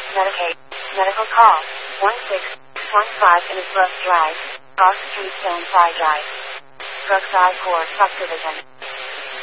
Medicaid. Medical call. 1615 Innisbrook Drive. Cross Street, Stone Drive. Brookside Court Subdivision.